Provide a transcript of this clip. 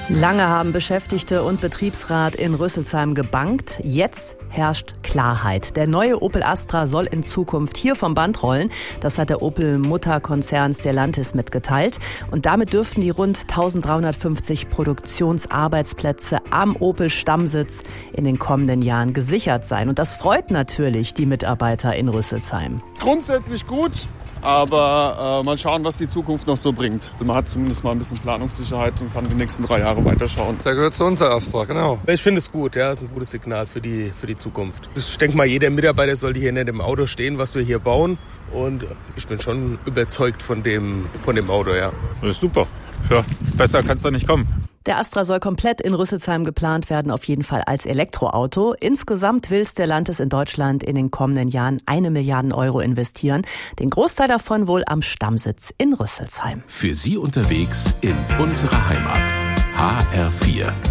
Lange haben Beschäftigte und Betriebsrat in Rüsselsheim gebangt. Jetzt herrscht Klarheit. Der neue Opel Astra soll in Zukunft hier vom Band rollen. Das hat der Opel-Mutterkonzern Stellantis mitgeteilt. Und damit dürften die rund 1350 Produktionsarbeitsplätze am Opel-Stammsitz in den kommenden Jahren gesichert sein. Und das freut natürlich die Mitarbeiter in Rüsselsheim. Grundsätzlich gut. Aber mal schauen, was die Zukunft noch so bringt. Man hat zumindest mal ein bisschen Planungssicherheit und kann die nächsten 3 Jahre weiterschauen. Der gehört zu uns, der Astra, genau. Ich finde es gut, ja, das ist ein gutes Signal für die Zukunft. Ich denke mal, jeder Mitarbeiter sollte hier nicht im Auto stehen, was wir hier bauen. Und ich bin schon überzeugt von dem Auto, ja. Das ist super. Ja, besser kann es doch nicht kommen. Der Astra soll komplett in Rüsselsheim geplant werden, auf jeden Fall als Elektroauto. Insgesamt will Stellantis in Deutschland in den kommenden Jahren 1 Milliarde Euro investieren. Den Großteil davon wohl am Stammsitz in Rüsselsheim. Für Sie unterwegs in unserer Heimat. HR4.